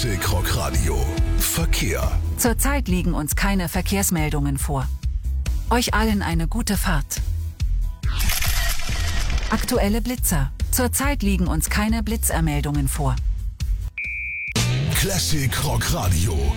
Classic Rock Radio. Verkehr. Zurzeit liegen uns keine Verkehrsmeldungen vor. Euch allen eine gute Fahrt. Aktuelle Blitzer. Zurzeit liegen uns keine Blitzermeldungen vor. Classic Rock Radio.